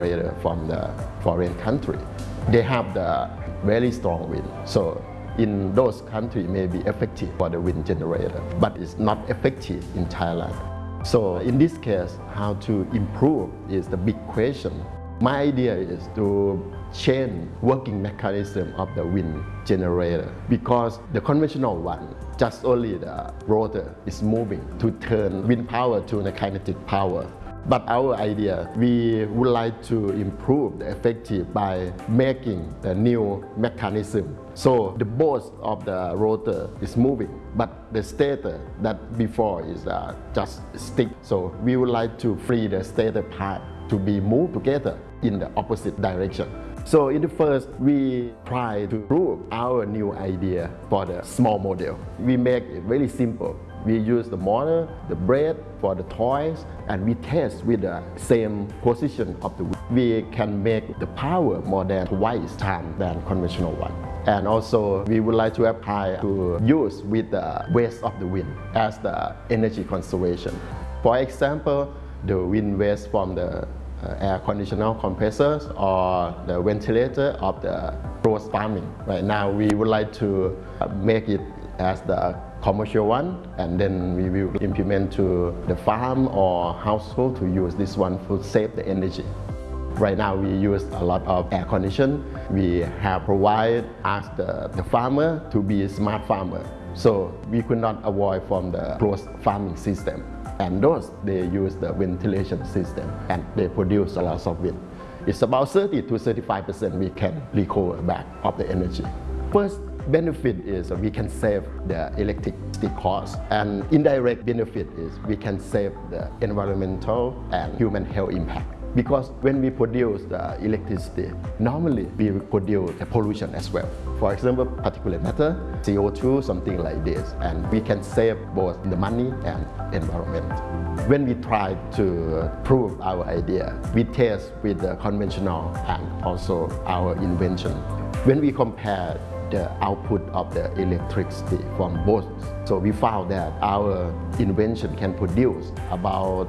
generator from the foreign country. They have the very strong wind. So in those countries may be effective for the wind generator, but it's not effective in Thailand. So in this case, how to improve is the big question. My idea is to change working mechanism of the wind generator, because the conventional one, just only the rotor is moving to turn wind power to the kinetic power. But our idea, we would like to improve the effective by making the new mechanism. So the both of the rotor is moving, but the stator that before is just stick. So we would like to free the stator part to be moved together in the opposite direction. So in the first, we try to prove our new idea for the small model. We make it very simple. We use the motor, the blade for the toys, and we test with the same position of the wind. We can make the power more than twice time than conventional one. And also, we would like to apply to use with the waste of the wind as the energy conservation. For example, the wind waste from the air conditioner compressors or the ventilator of the close farming. Right now, we would like to make it as the commercial one, and then we will implement to the farm or household to use this one to save the energy. Right now we use a lot of air condition. We have asked the farmer to be a smart farmer. So we could not avoid from the closed farming system. And those, they use the ventilation system and they produce a lot of wind. It's about 30 to 35% we can recover back of the energy. First benefit is we can save the electricity cost, and indirect benefit is we can save the environmental and human health impact. Because when we produce the electricity, normally we produce the pollution as well. For example, particulate matter, CO2, something like this, and we can save both the money and environment. When we try to prove our idea, we test with the conventional and also our invention. When we compare the output of the electricity from both, so we found that our invention can produce about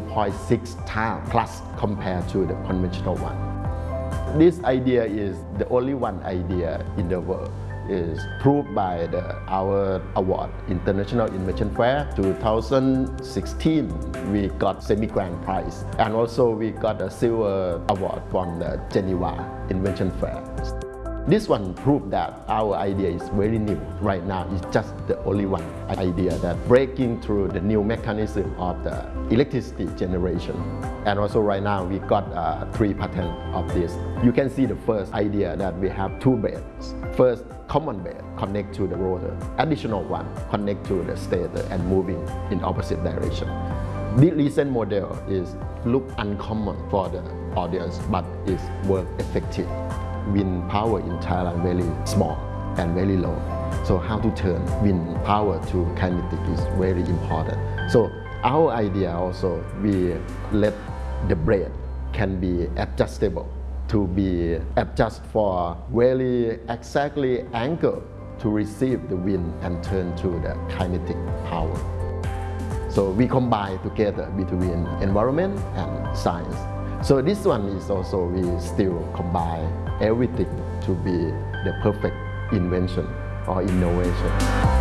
2.6 times plus compared to the conventional one. This idea is the only one idea in the world. Is proved by our award, International Invention Fair 2016. We got semi-grand prize, and also we got a silver award from the Geneva Invention Fair. This one proved that our idea is very new. Right now, it's just the only one idea that breaking through the new mechanism of the electricity generation. And also right now, we got 3 patents of this. You can see the first idea that we have 2 blades. First, common blade connect to the rotor. Additional one connect to the stator and moving in opposite direction. The recent model is look uncommon for the audience, but is work effective. Wind power in Thailand very small and very low. So how to turn wind power to kinetic is very important. So our idea also, we let the blade can be adjustable to be adjust for very exactly angle to receive the wind and turn to the kinetic power. So we combine together between environment and science. So this one is also, we still combine everything to be the perfect invention or innovation.